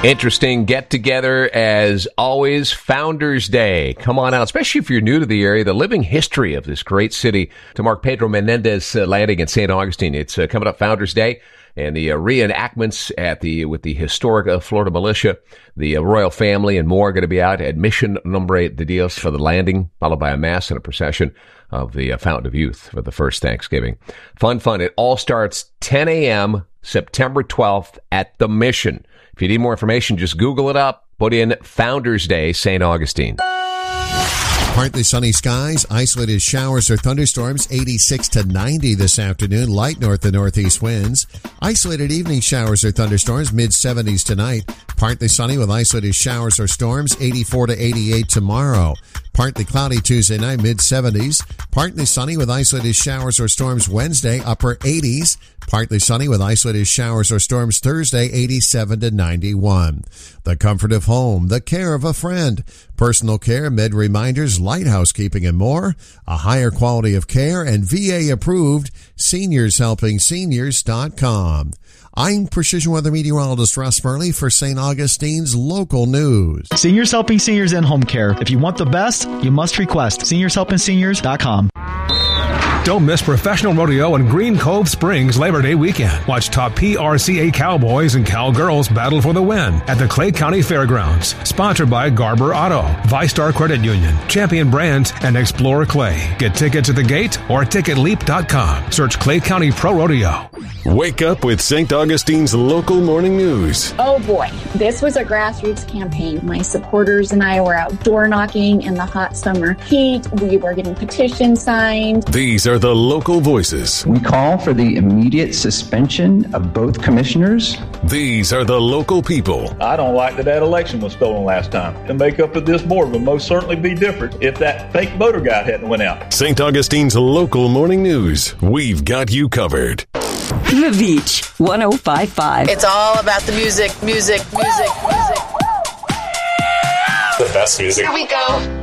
Interesting get-together, as always, Founders Day. Come on out, especially if you're new to the area, the living history of this great city, to mark Pedro Menendez landing in St. Augustine. It's coming up Founders Day, and the reenactments with the historic Florida militia, the royal family, and more are going to be out at Mission Nombre de Dios for the landing, followed by a mass and a procession of the Fountain of Youth for the first Thanksgiving. Fun. It all starts 10 a.m. September 12th at the Mission. If you need more information, just Google it up. Put in Founders Day, St. Augustine. Partly sunny skies, isolated showers or thunderstorms, 86 to 90 this afternoon, light north to northeast winds. Isolated evening showers or thunderstorms, mid-70s tonight. Partly sunny with isolated showers or storms, 84 to 88 tomorrow. Partly cloudy Tuesday night, mid-70s. Partly sunny with isolated showers or storms Wednesday, upper 80s. Partly sunny with isolated showers or storms Thursday, 87 to 91. The comfort of home, the care of a friend, personal care, med reminders, light housekeeping, and more. A higher quality of care and VA approved. SeniorsHelpingSeniors.com. I'm Precision Weather Meteorologist Russ Murley for St. Augustine's local news. Seniors Helping Seniors in Home Care. If you want the best, you must request. SeniorsHelpingSeniors.com. Don't miss Professional Rodeo in Green Cove Springs Labor Day weekend. Watch top PRCA Cowboys and Cowgirls battle for the win at the Clay County Fairgrounds. Sponsored by Garber Auto, ViStar Credit Union, Champion Brands, and Explore Clay. Get tickets at the gate or ticketleap.com. Search Clay County Pro Rodeo. Wake up with St. Augustine's local morning news. Oh boy, this was a grassroots campaign. My supporters and I were out door knocking in the hot summer heat. We were getting petitions signed. These are the local voices. We call for the immediate suspension of both commissioners. These are the local people. I don't like that election was stolen last time. The makeup of this board would most certainly be different if that fake voter guy hadn't went out. St. Augustine's local morning news. We've got you covered. The Beach 105.5. It's all about the music. The best music. Here we go.